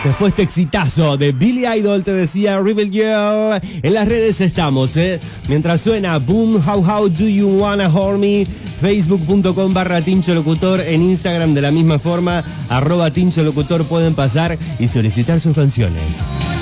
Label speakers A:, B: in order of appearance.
A: Se fue este exitazo de Billy Idol, te decía Rebel Girl. En las redes estamos, mientras suena Boom, how do you wanna hold me? Facebook.com/TinchoLocutor, en Instagram de la misma forma, @TinchoLocutor, pueden pasar y solicitar sus canciones.